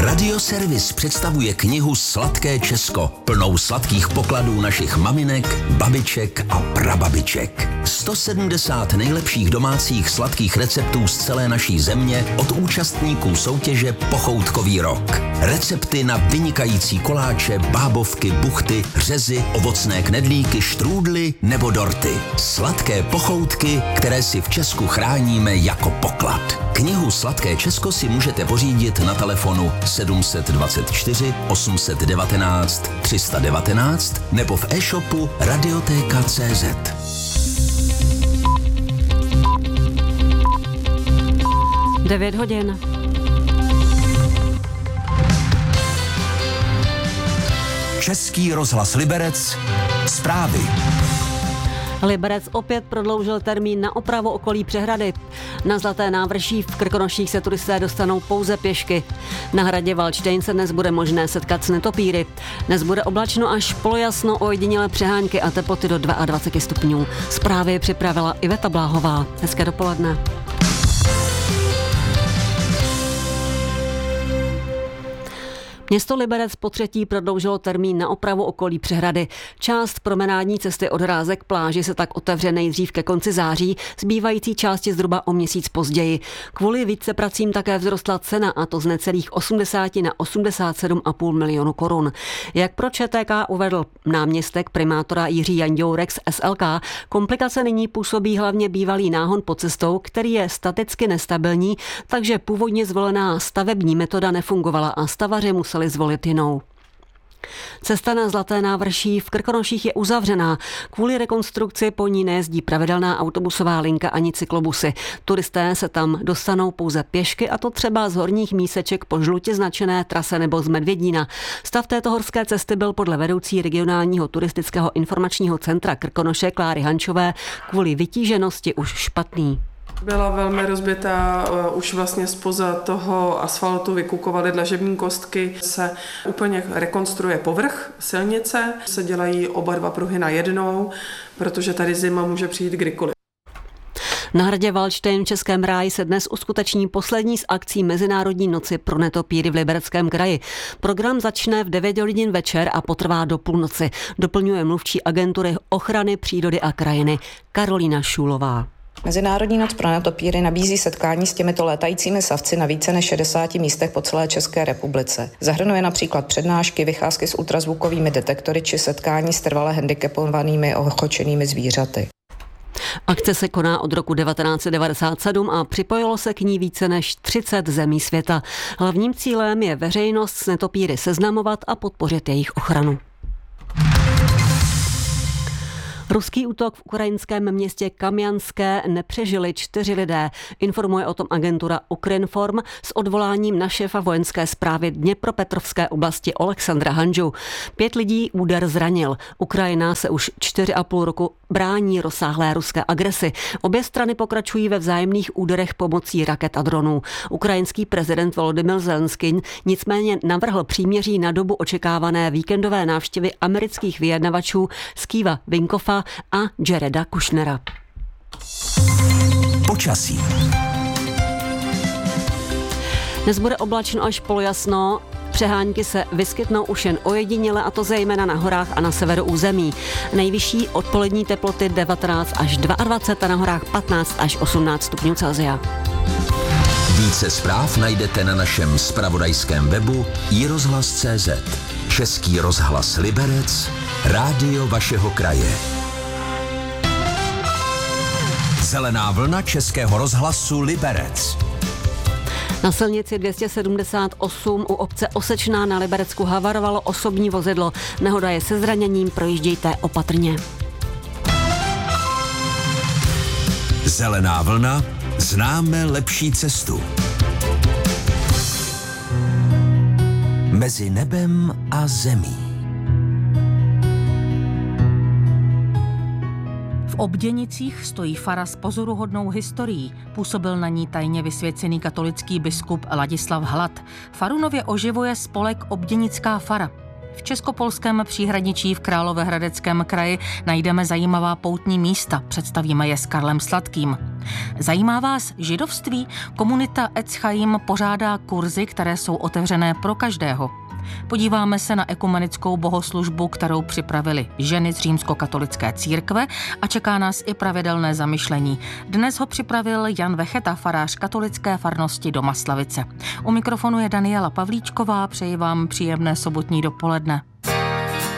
Radioservis představuje knihu Sladké Česko, plnou sladkých pokladů našich maminek, babiček a prababiček. 170 nejlepších domácích sladkých receptů z celé naší země od účastníků soutěže Pochoutkový rok. Recepty na vynikající koláče, bábovky, buchty, řezy, ovocné knedlíky, štrůdly nebo dorty. Sladké pochoutky, které si v Česku chráníme jako poklad. Knihu Sladké Česko si můžete pořídit na telefonu 724 819 319 nebo v e-shopu Radioteka.cz. Devět hodin. Český rozhlas Liberec. Zprávy. Liberec opět prodloužil termín na opravu okolí přehrady. Na Zlaté návrší v Krkonoších se turisté dostanou pouze pěšky. Na hradě Valdštejn se dnes bude možné setkat s netopíry. Dnes bude oblačno až polojasno, ojedinělé přehánky a teploty do 22 stupňů. Zprávy připravila Iveta Bláhová. Hezké dopoledne. Město Liberec potřetí prodloužilo termín na opravu okolí přehrady. Část promenádní cesty od Hráze k pláži se tak otevře nejdřív ke konci září, zbývající části zhruba o měsíc později. Kvůli vícepracím také vzrostla cena, a to z necelých 80 na 87,5 milionu korun. Jak pro ČTK uvedl náměstek primátora Jiří Janďourek z SLK, komplikace nyní působí hlavně bývalý náhon pod cestou, který je staticky nestabilní, takže původně zvolená stavební metoda nefungovala a stavaři museli zvolit jinou. Cesta na Zlaté návrší v Krkonoších je uzavřená. Kvůli rekonstrukci po ní nejezdí pravidelná autobusová linka ani cyklobusy. Turisté se tam dostanou pouze pěšky, a to třeba z Horních Míseček po žlutě značené trase nebo z Medvědína. Stav této horské cesty byl podle vedoucí regionálního turistického informačního centra Krkonoše Kláry Hančové kvůli vytíženosti už špatný. Byla velmi rozbitá, už vlastně spoza toho asfaltu vykukovaly dlažební kostky, se úplně rekonstruuje povrch silnice, se dělají oba dva pruhy najednou, protože tady zima může přijít kdykoliv. Na hradě Valdštejn v Českém ráji se dnes uskuteční poslední z akcí Mezinárodní noci pro netopíry v Libereckém kraji. Program začne v 9 hodin večer a potrvá do půlnoci. Doplňuje mluvčí agentury ochrany přírody a krajiny Karolína Šulová. Mezinárodní noc pro netopíry nabízí setkání s těmito létajícími savci na více než 60 místech po celé České republice. Zahrnuje například přednášky, vycházky s ultrazvukovými detektory či setkání s trvale handicapovanými ochočenými zvířaty. Akce se koná od roku 1997 a připojilo se k ní více než 30 zemí světa. Hlavním cílem je veřejnost s netopíry seznamovat a podpořit jejich ochranu. Ruský útok v ukrajinském městě Kamjanské nepřežili 4 lidé, informuje o tom agentura Ukrinform s odvoláním na šéfa vojenské správy Dněpropetrovské oblasti Alexandra Hanžu. 5 lidí úder zranil. Ukrajina se už 4,5 roku brání rozsáhlé ruské agresi. Obě strany pokračují ve vzájemných úderech pomocí raket a dronů. Ukrajinský prezident Volodymyr Zelenský nicméně navrhl příměří na dobu očekávané víkendové návštěvy amerických vyjednavačů Steva Witkoffa a Jareda Kushnera. Počasí. Dnes bude oblačno až polojasno. Přehánky se vyskytnou už jen ojediněle, a to zejména na horách a na severu území. Nejvyšší odpolední teploty 19 až 22 a na horách 15 až 18 stupňů Celsia. Více zpráv najdete na našem zpravodajském webu iRozhlas.cz. Český rozhlas Liberec, rádio vašeho kraje. Zelená vlna Českého rozhlasu Liberec. Na silnici 278 u obce Osečná na Liberecku havarovalo osobní vozidlo. Nehoda je se zraněním, projíždějte opatrně. Zelená vlna, známe lepší cestu. Mezi nebem a zemí. V Obděnicích stojí fara s pozoruhodnou historií. Působil na ní tajně vysvěcený katolický biskup Ladislav Hlad. Faru nově oživuje spolek Obděnická fara. V českopolském příhraničí v Královéhradeckém kraji najdeme zajímavá poutní místa. Představíme je s Karlem Sladkým. Zajímá vás židovství? Komunita Etz Chaim pořádá kurzy, které jsou otevřené pro každého. Podíváme se na ekumenickou bohoslužbu, kterou připravili ženy z římskokatolické církve a čeká nás i pravidelné zamyšlení. Dnes ho připravil Jan Vecheta, farář katolické farnosti do Maslavice. U mikrofonu je Daniela Pavlíčková, přeji vám příjemné sobotní dopoledne.